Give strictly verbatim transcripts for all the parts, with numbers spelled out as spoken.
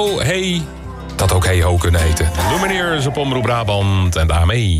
ho, hey. Dat ook hey ho kunnen heten. Lumineers op Omroep Brabant en daarmee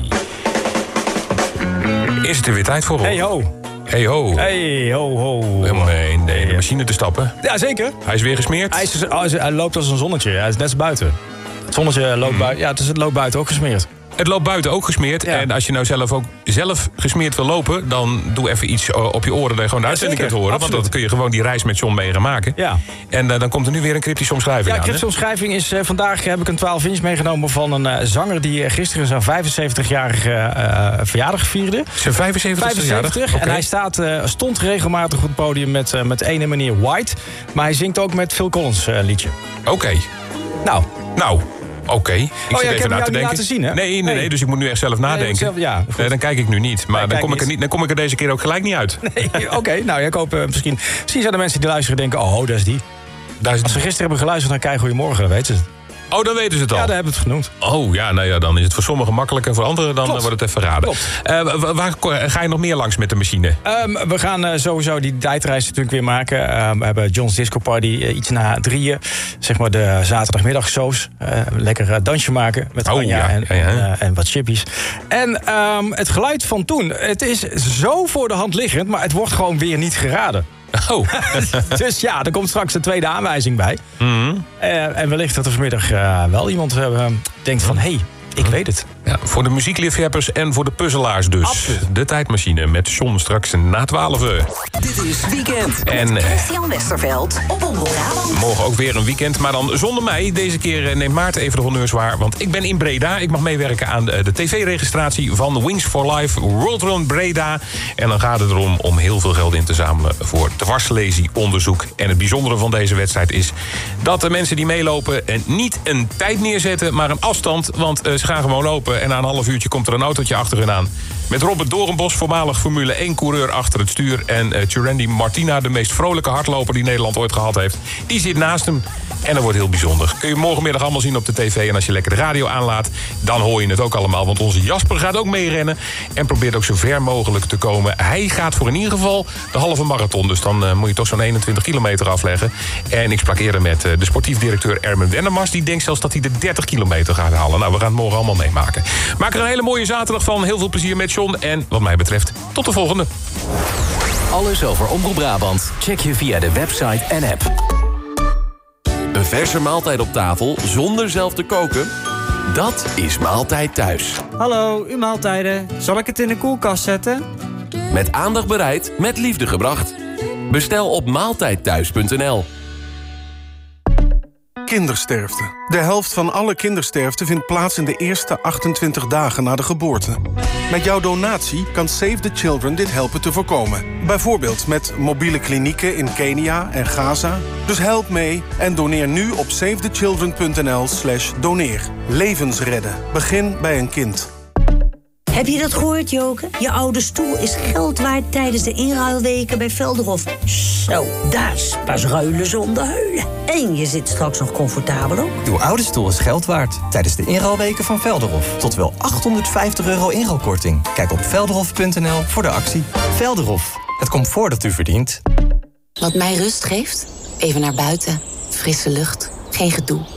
is het er weer tijd voor. Hey ho. Hey ho. Hey ho ho. Om in de machine te stappen. Ja, zeker. Hij is weer gesmeerd. Hij, is, oh, hij loopt als een zonnetje. Hij is net als buiten. Het zonnetje loopt buiten. Ja, het, is, het loopt buiten ook gesmeerd. Het loopt buiten ook gesmeerd. Ja. En als je nou zelf ook zelf gesmeerd wil lopen, dan doe even iets op je oren dat je gewoon de uitzending kunt horen. Absoluut. Want dan kun je gewoon die reis met John mee gaan maken. Ja. En uh, dan komt er nu weer een cryptische omschrijving ja, aan. Ja, cryptische omschrijving is... Uh, vandaag heb ik een twaalf inch meegenomen van een uh, zanger die uh, gisteren zijn vijfenzeventigjarige uh, verjaardag vierde. Zijn vijfenzeventigste vijfenzeventig. Okay. En hij staat, uh, stond regelmatig op het podium met, uh, met ene meneer White. Maar hij zingt ook met Phil Collins uh, liedje. Oké. Okay. Nou. Nou. Oké, okay. ik oh, zit ja, even na te denken. Laten zien, hè? Nee, nee, nee, nee, dus ik moet nu echt zelf nadenken. Nee, zelf, ja, nee, dan kijk ik nu niet. Maar nee, dan, kom ik er niet, dan kom ik er deze keer ook gelijk niet uit. Nee, Oké, okay, nou, ik hoop uh, misschien... Misschien zijn er mensen die luisteren en denken... Oh, dat is die. Dat is Als ze gisteren hebben geluisterd naar Kei Goedemorgen, dan weten ze het. Oh, dan weten ze het al? Ja, daar hebben we het genoemd. Oh, ja, nou ja, dan is het voor sommigen makkelijk en voor anderen dan Klopt. wordt het even raden. Uh, waar ga je nog meer langs met de machine? Um, we gaan uh, sowieso die tijdreis natuurlijk weer maken. Uh, we hebben John's Disco Party uh, iets na drieën. Zeg maar de zaterdagmiddagshows. Uh, lekker uh, dansje maken met oh, Anja ja, en, ja, ja. Uh, en wat chippies. En um, het geluid van toen. Het is zo voor de hand liggend, maar het wordt gewoon weer niet geraden. Oh. Dus ja, er komt straks een tweede aanwijzing bij. Mm-hmm. Uh, en wellicht dat er vanmiddag uh, wel iemand uh, denkt van... hé, hey, ik weet het. Ja, voor de muziekliefhebbers en voor de puzzelaars dus. Absoluut. De tijdmachine met John straks na twaalf uur. Dit is Weekend en met Christian Westerveld op Omroep Brabant. Morgen ook weer een weekend, maar dan zonder mij. Deze keer neemt Maarten even de honneurs waar. Want ik ben in Breda. Ik mag meewerken aan de, de tv-registratie van Wings for Life World Run Breda. En dan gaat het erom om heel veel geld in te zamelen voor dwarslesie-onderzoek. En het bijzondere van deze wedstrijd is dat de mensen die meelopen niet een tijd neerzetten, maar een afstand. Want uh, ze gaan gewoon lopen en na een half uurtje komt er een autootje achter hun aan. Met Robert Doornbos, voormalig Formule één-coureur achter het stuur. En uh, Tjurendi Martina, de meest vrolijke hardloper die Nederland ooit gehad heeft. Die zit naast hem. En dat wordt heel bijzonder. Kun je morgenmiddag allemaal zien op de tv. En als je lekker de radio aanlaat, dan hoor je het ook allemaal. Want onze Jasper gaat ook meerennen. En probeert ook zo ver mogelijk te komen. Hij gaat voor in ieder geval de halve marathon. Dus dan uh, moet je toch zo'n eenentwintig kilometer afleggen. En ik sprak eerder met uh, de sportief directeur Ermen Wennemars. Die denkt zelfs dat hij de dertig kilometer gaat halen. Nou, we gaan het morgen allemaal meemaken. Maak er een hele mooie zaterdag van. Heel veel plezier met John. En wat mij betreft, tot de volgende. Alles over Omroep Brabant check je via de website en app. Een verse maaltijd op tafel zonder zelf te koken? Dat is Maaltijd Thuis. Hallo, uw maaltijden. Zal ik het in de koelkast zetten? Met aandacht bereid, met liefde gebracht. Bestel op maaltijdthuis punt n l. Kindersterfte. De helft van alle kindersterfte vindt plaats in de eerste achtentwintig dagen na de geboorte. Met jouw donatie kan Save the Children dit helpen te voorkomen. Bijvoorbeeld met mobiele klinieken in Kenia en Gaza. Dus help mee en doneer nu op savethechildren punt n l slash doneer. Levens redden. Begin bij een kind. Heb je dat gehoord, Joke? Je oude stoel is geld waard tijdens de inruilweken bij Velderhof. Zo, dat is pas ruilen zonder huilen. En je zit straks nog comfortabel ook. Uw oude stoel is geld waard tijdens de inruilweken van Velderhof. Tot wel achthonderdvijftig euro inruilkorting. Kijk op velderhof punt n l voor de actie. Velderhof, het comfort dat u verdient. Wat mij rust geeft? Even naar buiten. Frisse lucht. Geen gedoe.